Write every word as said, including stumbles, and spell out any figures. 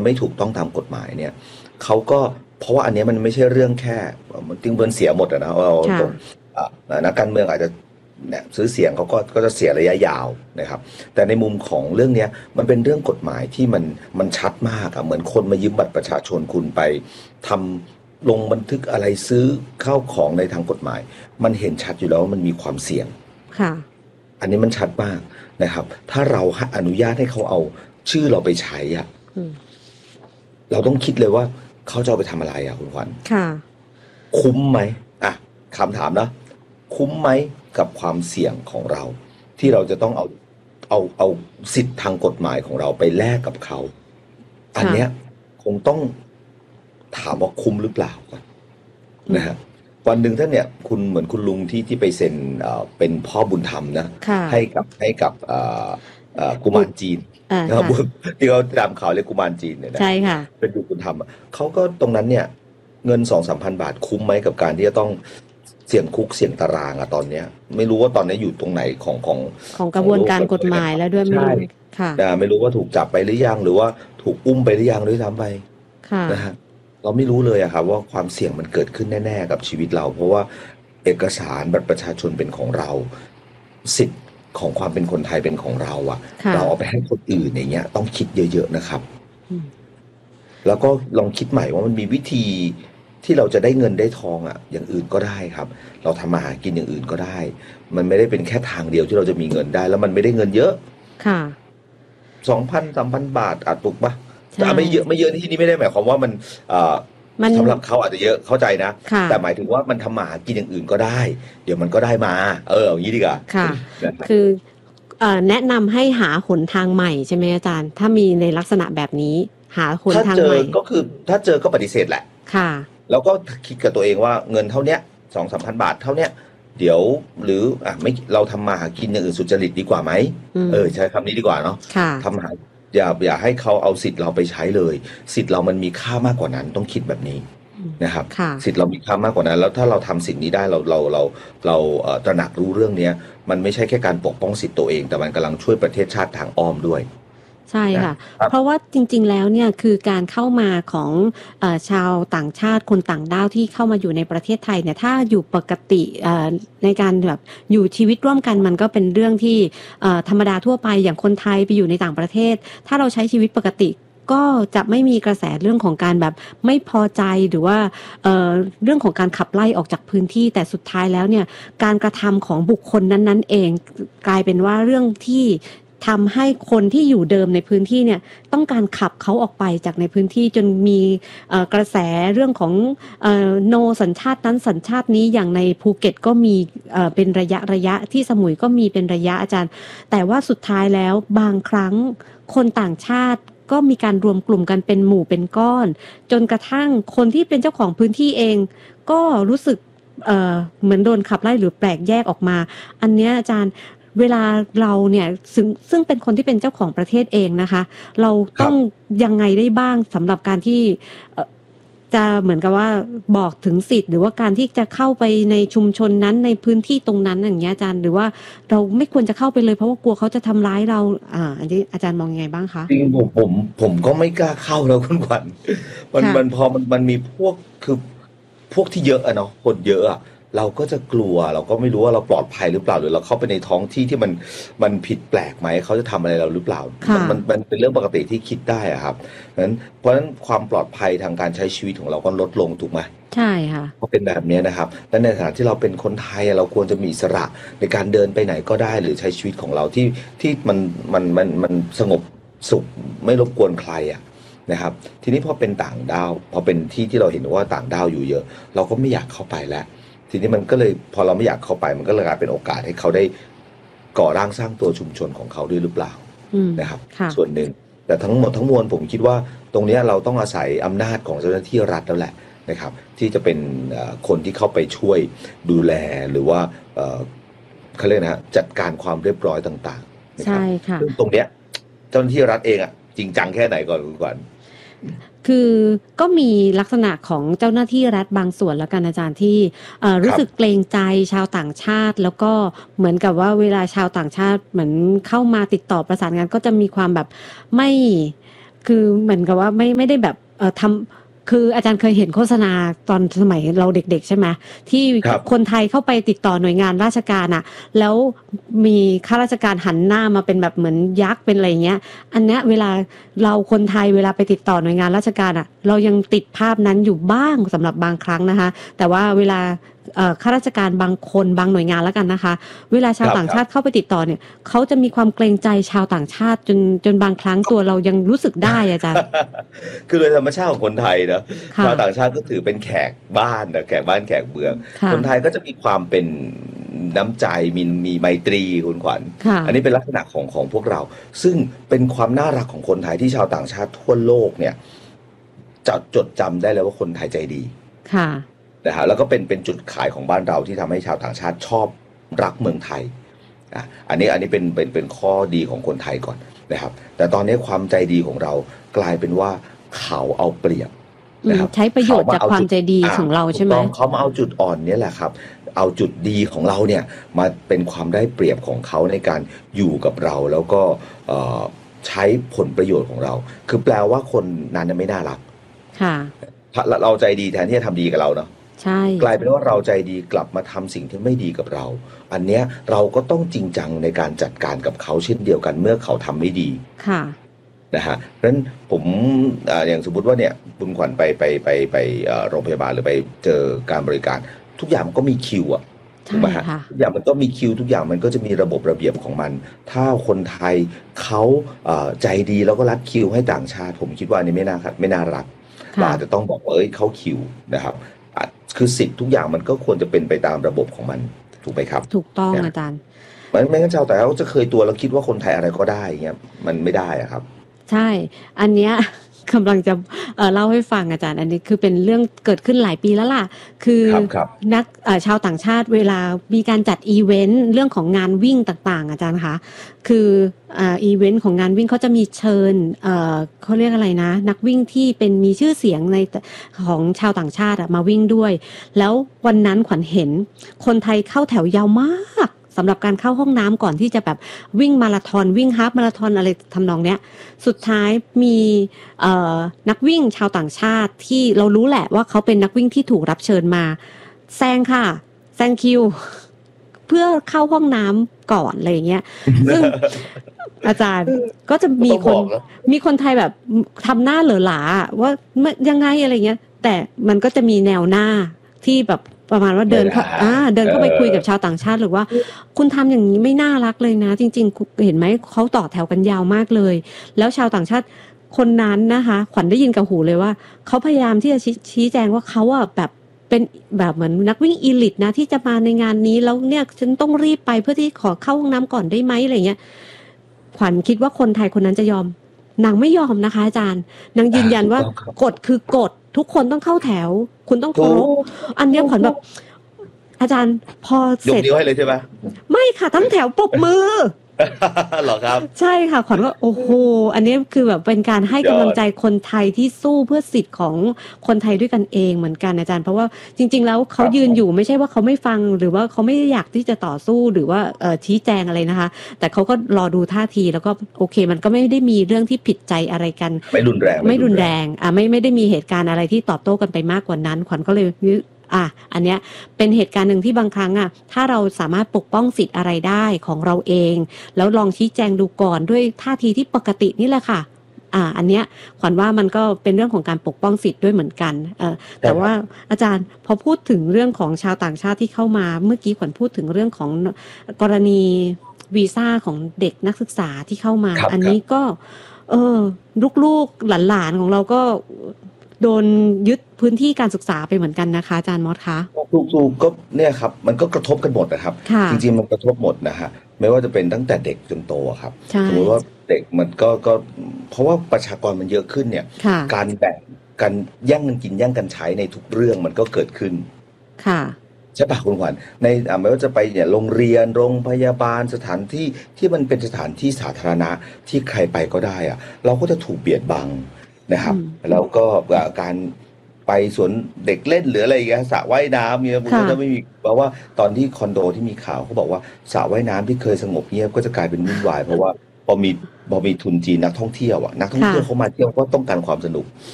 ไม่ถูกต้องตามกฎหมายเนี่ยเขาก็เพราะว่าอันนี้มันไม่ใช่เรื่องแค่มันติ้งเบิร์นเสียหมดนะเราตรงนักการเมืองอาจจะเนี่ยซื้อเสียงเขาก็ก็จะเสียระยะยาวนะครับแต่ในมุมของเรื่องนี้มันเป็นเรื่องกฎหมายที่มันมันชัดมากอะเหมือนคนมายืมบัตรประชาชนคุณไปทำลงบันทึกอะไรซื้อข้าวของในทางกฎหมายมันเห็นชัดอยู่แล้วว่ามันมีความเสี่ยงค่ะอันนี้มันชัดมากนะครับถ้าเราอนุญาตให้เขาเอาชื่อเราไปใช้อ่ะเราต้องคิดเลยว่าเขาจะเอาไปทำอะไรอ่ะคุณขวัญค่ะคุ้มไหมอ่ะคำถามนะคุ้มไหมกับความเสี่ยงของเราที่เราจะต้องเอาเอาเอาสิทธิ์ทางกฎหมายของเราไปแลกกับเขาอันเนี้ยคงต้องถามว่าคุ้มหรือเปล่าก่อนนะฮะวันหนึ่งท่านเนี่ยคุณเหมือนคุณลุงที่ที่ไปเซ็นเป็นพ่อบุญธรรมนะให้กับให้กับกุมารจีนนะครับที่เขาตามข่าวเรียกกุมารจีนเนี่ยนะใช่ค่ะเป็นบุญธรรมเขาก็ตรงนั้นเนี่ยเงินสองสามพันบาทคุ้มไหมกับการที่จะต้องเสี่ยงคุกเสี่ยงตารางอะตอนเนี้ยไม่รู้ว่าตอนนี้อยู่ตรงไหนของของของกระบวนการกฎหมายแล้วด้วยไม่รู้ค่ะไม่รู้ว่าถูกจับไปหรือยังหรือว่าถูกอุ้มไปหรือยังด้วยซ้ำไปนะฮะเราไม่รู้เลยอะครับว่าความเสี่ยงมันเกิดขึ้นแน่ๆกับชีวิตเราเพราะว่าเอกสารบัตรประชาชนเป็นของเราสิทธิ์ของความเป็นคนไทยเป็นของเราอะเราเอาไปให้คนอื่นอย่างเงี้ยต้องคิดเยอะๆนะครับแล้วก็ลองคิดใหม่ว่ามันมีวิธีที่เราจะได้เงินได้ทองอะอย่างอื่นก็ได้ครับเราทำมาหากินอย่างอื่นก็ได้มันไม่ได้เป็นแค่ทางเดียวที่เราจะมีเงินได้แล้วมันไม่ได้เงินเยอะค่ะสองพันสามพันบาทอาจถูกปะแต่ไม่เยอะไม่เยอะที่นี่ไม่ได้หมายความว่ามันสำหรับเขาอาจจะเยอะเข้าใจนะแต่หมายถึงว่ามันทำมาหากินอย่างอื่นก็ได้เดี๋ยวมันก็ได้มาเอออย่างนี้ดีกว่าค่ะคือแนะนำให้หาหนทางใหม่ใช่ไหมอาจารย์ถ้ามีในลักษณะแบบนี้หาหนทางใหม่ก็คือถ้าเจอก็ปฏิเสธแหละค่ะแล้วก็คิดกับตัวเองว่าเงินเท่าเนี้ยสองสามพันบาทเท่าเนี้ยเดี๋ยวหรืออ่ะไม่เราทำมาหากินอย่างอื่นสุจริตดีกว่าไหมเออใช้คำนี้ดีกว่าเนาะทำหาอย่าอย่าให้เขาเอาสิทธิ์เราไปใช้เลยสิทธิ์เรามันมีค่ามากกว่านั้นต้องคิดแบบนี้นะครับสิทธิ์เรามีค่ามากกว่านั้นแล้วถ้าเราทำสิ่งนี้ได้เราเราเราเราตระหนักรู้เรื่องนี้มันไม่ใช่แค่การปกป้องสิทธิ์ตัวเองแต่มันกำลังช่วยประเทศชาติทางอ้อมด้วยใช่ค่ะเพราะว่าจริงๆแล้วเนี่ยคือการเข้ามาของเอ่อชาวต่างชาติคนต่างด้าวที่เข้ามาอยู่ในประเทศไทยเนี่ยถ้าอยู่ปกติเอ่อในการแบบอยู่ชีวิตร่วมกันมันก็เป็นเรื่องที่เอ่อธรรมดาทั่วไปอย่างคนไทยไปอยู่ในต่างประเทศถ้าเราใช้ชีวิตปกติก็จะไม่มีกระแสเรื่องของการแบบไม่พอใจหรือว่าเอ่อเรื่องของการขับไล่ออกจากพื้นที่แต่สุดท้ายแล้วเนี่ยการกระทำของบุคคลนั้นๆเองกลายเป็นว่าเรื่องที่ทำให้คนที่อยู่เดิมในพื้นที่เนี่ยต้องการขับเขาออกไปจากในพื้นที่จนมีกระแสเรื่องของโนสัญชาตินั้นสัญชาตินี้อย่างในภูเก็ตก็มีเป็นระยะระยะที่สมุยก็มีเป็นระยะอาจารย์แต่ว่าสุดท้ายแล้วบางครั้งคนต่างชาติก็มีการรวมกลุ่มกันเป็นหมู่เป็นก้อนจนกระทั่งคนที่เป็นเจ้าของพื้นที่เองก็รู้สึกเอ่อเหมือนโดนขับไล่หรือแปลกแยกออกมาอันเนี้ยอาจารย์เวลาเราเนี่ยซึ่งซึ่งเป็นคนที่เป็นเจ้าของประเทศเองนะคะเราต้องยังไงได้บ้างสำหรับการที่จะเหมือนกับว่าบอกถึงสิทธิ์หรือว่าการที่จะเข้าไปในชุมชนนั้นในพื้นที่ตรงนั้นอย่างเงี้ยอาจารย์หรือว่าเราไม่ควรจะเข้าไปเลยเพราะว่ากลัวเขาจะทำร้ายเราอ่าอันนี้อาจารย์มองยังไงบ้างคะจริงผมผมผมก็ไม่กล้าเข้าแล้วคุณขวัญมันมันพอมันมันมีพวกคือพวกที่เยอะอะเนาะคนเยอะอะเราก็จะกลัวเราก็ไม่รู้ว่าเราปลอดภัยหรือเปล่าหรือเราเข้าไปในท้องที่ที่มันมันผิดแปลกไหมเขาจะทำอะไรเราหรือเปล่ามันมันเป็นเรื่องปกติที่คิดได้อะครับนั้นเพราะฉะนั้นความปลอดภัยทางการใช้ชีวิตของเราก็ลดลงถูกไหมใช่ค่ะเพราะเป็นแบบนี้นะครับและในฐานะที่เราเป็นคนไทยเราควรจะมีอิสระในการเดินไปไหนก็ได้หรือใช้ชีวิตของเราที่ที่มันมันมันมันสงบสุขไม่รบกวนใครอ่ะนะครับทีนี้พอเป็นต่างด้าวพอเป็นที่ที่เราเห็นว่าต่างด้าวอยู่เยอะเราก็ไม่อยากเข้าไปแล้วทีนี้มันก็เลยพอเราไม่อยากเข้าไปมันก็เลยกลายเป็นโอกาสให้เขาได้ก่อร่างสร้างตัวชุมชนของเขาด้วยหรือเปล่านะครับส่วนหนึ่งแต่ทั้งหมดทั้งมวลผมคิดว่าตรงนี้เราต้องอาศัยอำนาจของเจ้าหน้าที่รัฐแล้วแหละนะครับที่จะเป็นคนที่เข้าไปช่วยดูแลหรือว่าเขาเรียกนะจัดการความเรียบร้อยต่างๆนะครับใช่ค่ะซึ่งตรงเนี้ยเจ้าหน้าที่รัฐเองอ่ะจริงจังแค่ไหนก่อนก่อนคือก็มีลักษณะของเจ้าหน้าที่รัฐบางส่วนแล้วกันอาจารย์ที่รู้สึกเกรงใจชาวต่างชาติแล้วก็เหมือนกับว่าเวลาชาวต่างชาติเหมือนเข้ามาติดต่อประสานงานก็จะมีความแบบไม่คือเหมือนกับว่าไม่ไม่ได้แบบเอ่อทำคืออาจารย์เคยเห็นโฆษณาตอนสมัยเราเด็กๆใช่ไหมที่คนไทยเข้าไปติดต่อหน่วยงานราชการอ่ะแล้วมีข้าราชการหันหน้ามาเป็นแบบเหมือนยักษ์เป็นอะไรเงี้ยอันเนี้ยเวลาเราคนไทยเวลาไปติดต่อหน่วยงานราชการอ่ะเรายังติดภาพนั้นอยู่บ้างสำหรับบางครั้งนะคะแต่ว่าเวลาข้าราชการบางคนบางหน่วยงานแล้วกันนะคะเวลาชาวต่างชาติเข้าไปติดต่อเนี่ยเขาจะมีความเกรงใจชาวต่างชาติจนจนบางครั้งตัวเรายังรู้สึกได้อาจารย์คือโดยธรรมชาติของคนไทยนะชาวต่างชาติก็ถือเป็นแขกบ้านนะแขกบ้านแขกเมืองคนไทยก็จะมีความเป็นน้ำใจมีมีไมตรีคุณขวัญอันนี้เป็นลักษณะของของพวกเราซึ่งเป็นความน่ารักของคนไทยที่ชาวต่างชาติทั่วโลกเนี่ยจะจดจำได้เลยว่าคนไทยใจดีค่ะนะฮะแล้วก็เป็นเป็นจุดขายของบ้านเราที่ทำให้ชาวต่างชาติชอบรักเมืองไทยอ่ะอันนี้อันนี้เป็นเป็นเป็นข้อดีของคนไทยก่อนนะครับแต่ตอนนี้ความใจดีของเรากลายเป็นว่าเขาเอาเปรียบนะครับใช้ประโยชน์จากความใจดีของเราใช่ไหมเขามาเอาจุดอ่อนนี้แหละครับเอาจุดดีของเราเนี่ยมาเป็นความได้เปรียบของเขาในการอยู่กับเราแล้วก็ใช้ผลประโยชน์ของเราคือแปลว่าคนนั้นไม่น่ารักค่ะเราใจดีแทนที่จะทำดีกับเราเนาะใช่กลายเป็นว่าเราใจดีกลับมาทำสิ่งที่ไม่ดีกับเราอันเนี้ยเราก็ต้องจริงจังในการจัดการกับเขาเช่นเดียวกันเมื่อเขาทำไม่ดีค่ะนะฮะเพราะฉะนั้นผมอย่างสมมุติว่าเนี่ยคุณขวัญไปไปไปไปโรงพยาบาลหรือไปเจอการบริการทุกอย่างมันก็มีคิวอะถูกไหมฮะทุกอย่างมันก็มีคิวทุกอย่างมันก็จะมีระบบระเบียบของมันถ้าคนไทยเขาใจดีแล้วก็รัดคิวให้ต่างชาติผมคิดว่านี่ไม่น่าไม่น่ารักเราอาจจะต้องบอกว่าเอ้ยเขาคิวนะครับคือสิทธิ์ทุกอย่างมันก็ควรจะเป็นไปตามระบบของมันถูกไหมครับถูกต้องอาจารย์ไม่งั้นชาวแต่เขาจะเคยตัวแล้วคิดว่าคนไทยอะไรก็ได้เงี้ยมันไม่ได้อะครับใช่อันเนี้ยกำลังจะเอ่อเล่าให้ฟังอาจารย์อันนี้คือเป็นเรื่องเกิดขึ้นหลายปีแล้วล่ะคือนักเอ่อชาวต่างชาติเวลามีการจัดอีเวนต์เรื่องของงานวิ่งต่างๆอาจารย์คะคืออ่าอีเวนต์ของงานวิ่งเขาจะมีเชิญเอ่อเขาเรียกอะไรนะนักวิ่งที่เป็นมีชื่อเสียงในของชาวต่างชาติมาวิ่งด้วยแล้ววันนั้นขวัญเห็นคนไทยเข้าแถวยาวมากสำหรับการเข้าห้องน้ำก่อนที่จะแบบวิ่งมาราธอนวิ่งฮาล์ฟมาราธอนอะไรทำนองเนี้ยสุดท้ายมีนักวิ่งชาวต่างชาติที่เรารู้แหละว่าเขาเป็นนักวิ่งที่ถูกรับเชิญมาแซงค่ะแซงคิวเพื่อเข้าห้องน้ำก่อนอะไรอย่างเงี้ยซึ่งอาจารย์ก็จะมีคนมีคนไทยแบบทำหน้าเหลอหลาว่ายังไงอะไรเงี้ยแต่มันก็จะมีแนวหน้าที่แบบประมาณว่าเดินเข้าอ่าเดินเข้าไปคุยกับชาวต่างชาติหรือว่าคุณทำอย่างนี้ไม่น่ารักเลยนะจริงๆเห็นไหมเขาต่อแถวกันยาวมากเลยแล้วชาวต่างชาติคนนั้นนะคะขวัญได้ยินกับหูเลยว่าเขาพยายามที่จะชี้แจงว่าเขาอ่ะแบบเป็นแบบเหมือนนักวิ่งอีลิทนะที่จะมาในงานนี้แล้วเนี่ยฉันต้องรีบไปเพื่อที่ขอเข้าห้องน้ำก่อนได้ไหมอะไรเงี้ยขวัญคิดว่าคนไทยคนนั้นจะยอมนางไม่ยอมนะคะอาจารย์นางยืนยันว่ากฎคือกฎทุกคนต้องเข้าแถวคุณต้องเคารพอันนี้ขวัญแบบอาจารย์พอเสร็จยกนิ้วให้เลยใช่ไหมไม่ค่ะทั้งแถวปรบมือหรอครับใช่ค่ะขวัญว่าโอ้โหอันนี้คือแบบเป็นการให้กำลังใจคนไทยที่สู้เพื่อสิทธิ์ของคนไทยด้วยกันเองเหมือนกันอาจารย์เพราะว่าจริงๆแล้วเขายืนอยู่ไม่ใช่ว่าเขาไม่ฟังหรือว่าเขาไม่อยากที่จะต่อสู้หรือว่าชี้แจงอะไรนะคะแต่เขาก็รอดูท่าทีแล้วก็โอเคมันก็ไม่ได้มีเรื่องที่ผิดใจอะไรกันไม่รุนแรงไม่รุนแรงอ่ะไม่ไม่ได้มีเหตุการณ์อะไรที่ตอบโต้กันไปมากกว่านั้นขวัญก็เลยอ่ะอันเนี้ยเป็นเหตุการณ์หนึ่งที่บางครั้งอ่ะถ้าเราสามารถปกป้องสิทธิ์อะไรได้ของเราเองแล้วลองชี้แจงดูก่อนด้วยท่าทีที่ปกตินี่แหละค่ะอ่าอันเนี้ยขวัญว่ามันก็เป็นเรื่องของการปกป้องสิทธิ์ด้วยเหมือนกันเออแต่ว่าอาจารย์พอพูดถึงเรื่องของชาวต่างชาติที่เข้ามาเมื่อกี้ขวัญพูดถึงเรื่องของกรณีวีซ่าของเด็กนักศึกษาที่เข้ามาอันนี้ก็เออลูกๆหลานๆของเราก็โดนยึดพื้นที่การศึกษาไปเหมือนกันนะคะอาจารย์มอสคะถูกๆก็เนี่ยครับมันก็กระทบกันหมดนะครับจริงๆมันกระทบหมดนะฮะไม่ว่าจะเป็นตั้งแต่เด็กจนโตครับสมมติว่าเด็กมันก็ก็เพราะว่าประชากรมันเยอะขึ้นเนี่ยการแบ่งการแย่งกันกินแย่งกันใช้ในทุกเรื่องมันก็เกิดขึ้นค่ะใช่ป่ะคุณขวัญในไม่ว่าจะไปเนี่ยโรงเรียนโรงพยาบาลสถานที่ที่มันเป็นสถานที่สาธารณะที่ใครไปก็ได้อะเราก็จะถูกเบียดบังนะครับแล้วก็การไปสวนเด็กเล่นหรืออะไรอย่างเงี้ยสระว่ายน้ำเนี่ยมันก็จะไม่มีเพราะว่าตอนที่คอนโดที่มีข่าวเขาบอกว่าสระว่ายน้ำที่เคยสงบเงียบก็จะกลายเป็นวุ่นวายเพราะว่าพอมีพอมีทุนจีนนักท่องเที่ยวอ่ะนักท่องเที่ยวค่ะเขามาเที่ยวก็ต้องการความสนุก